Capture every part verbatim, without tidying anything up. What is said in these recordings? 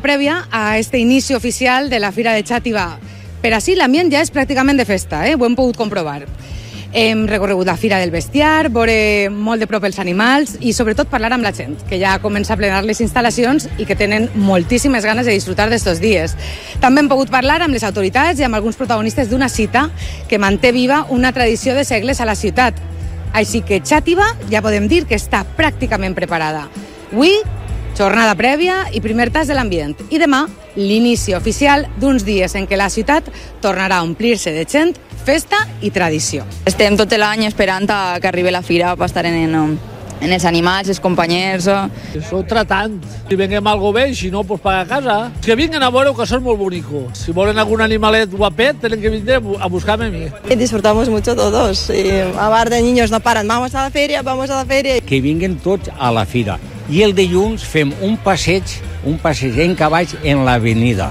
prèvia a este inici oficial de la Fira de Xàtiva. Per així l'ambient ja és pràcticament de festa, eh? Ho hem pogut comprovar. Hem recorregut la Fira del Bestiar, veure molt de prop els animals i sobretot parlar amb la gent, que ja comença a plenar les instal·lacions i que tenen moltíssimes ganes de disfrutar d'estos dies. També hem pogut parlar amb les autoritats i amb alguns protagonistes d'una cita que manté viva una tradició de segles a la ciutat. Així que Xàtiva ja podem dir que està pràcticament preparada. Avui, jornada prèvia i primer tas de l'ambient. I demà, l'inici oficial d'uns dies en què la ciutat tornarà a omplir-se de gent, festa i tradició. Estem tot l'any esperant a que arribi la fira per estar en, en els animals, els companys. Són tratant. Si venguem algo bé, si no, pues paga a casa. Que vinguen a veure que són molt bonico. Si volen algun animalet guapet, tenen que venir a buscar-me a mi. Disfrutamos mucho todos. Y a bar de niños no paran. Vamos a la feria, vamos a la feria. Que vinguen tots a la fira. I el dilluns fem un passeig, un passeig en cavalls en l'avenida.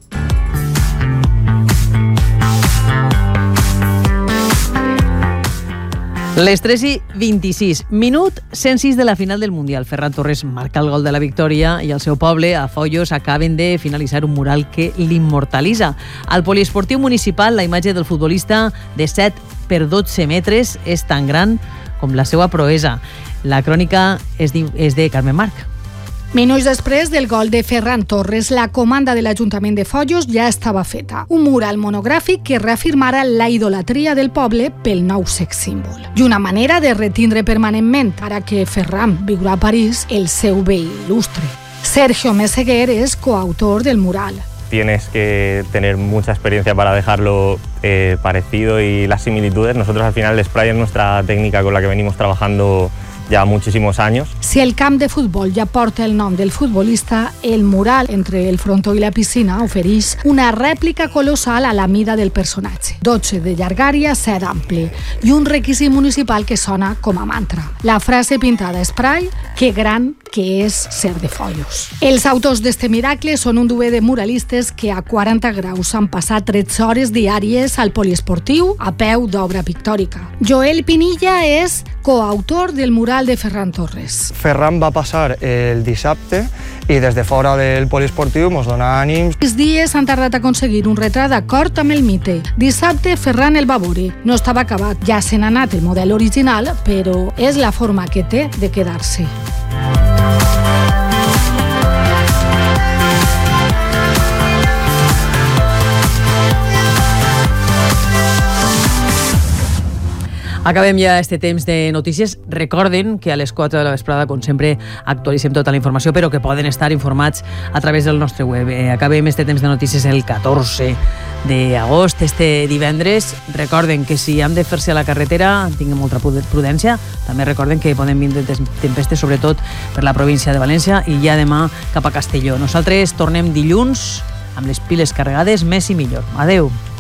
Les tres i vint-i-sis, minut cent sis de la final del Mundial. Ferran Torres marca el gol de la victòria i el seu poble, a Foios, acaben de finalitzar un mural que l'immortalitza. Al poliesportiu municipal, la imatge del futbolista de set per dotze metres és tan gran com la seva proesa. La crònica és de Carmen Marc. Minuts després del gol de Ferran Torres, la comanda de l'Ajuntament de Foios ja estava feta. Un mural monogràfic que reafirmarà la idolatria del poble pel nou sex símbol. I una manera de retindre permanentment, ara que Ferran viurà a París, el seu vell il·lustre. Sergio Meseguer és coautor del mural. Tienes que tener mucha experiencia para dejarlo eh, parecido y las similitudes. Nosotros al final el spray es nuestra técnica con la que venimos trabajando ya muchísimos años. Si el camp de futbol ja porta el nom del futbolista, el mural entre el frontó i la piscina ofereix una rèplica colossal a la mida del personatge. dotze de llargària, set d'ample i un requisit municipal que sona com a mantra. La frase pintada a spray, que gran que és ser de Foios. Els autors d'este miracle són un duet de muralistes que a quaranta graus han passat tretze hores diàries al poliesportiu a peu d'obra pictòrica. Joel Pinilla és coautor del mural de Ferran Torres. Ferran va passar el dissabte i des de fora del poliesportiu mos dona ànims. Els dies han tardat a aconseguir un retrat d'acord amb el mite. Dissabte Ferran el va veure. No estava acabat, ja se n'ha anat el model original, però és la forma que té de quedar-se. Acabem ja este temps de notícies. Recorden que a les quatre de la vesprada, com sempre, actualitzem tota la informació, però que poden estar informats a través del nostre web. Eh, acabem este temps de notícies el catorze d'agost, este divendres. Recorden que si han de fer-se a la carretera, tinguin molta prudència. També recorden que poden vindre tempestes, sobretot per la província de València, i ja demà cap a Castelló. Nosaltres tornem dilluns amb les piles carregades, més i millor. Adeu.